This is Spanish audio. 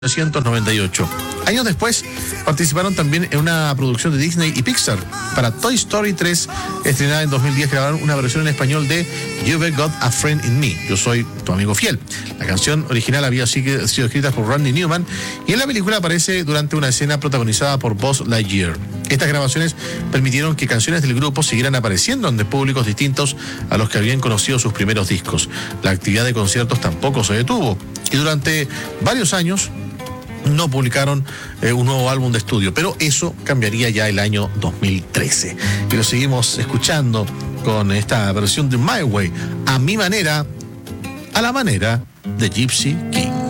1998. Años después, participaron también en una producción de Disney y Pixar. Para Toy Story 3, estrenada en 2010, grabaron una versión en español de You've Got a Friend in Me, Yo soy tu amigo fiel. La canción original había sido escrita por Randy Newman y en la película aparece durante una escena protagonizada por Buzz Lightyear. Estas grabaciones permitieron que canciones del grupo siguieran apareciendo ante públicos distintos a los que habían conocido sus primeros discos. La actividad de conciertos tampoco se detuvo y durante varios años no publicaron un nuevo álbum de estudio, pero eso cambiaría ya el año 2013. Y lo seguimos escuchando con esta versión de My Way, a mi manera, a la manera de Gypsy King.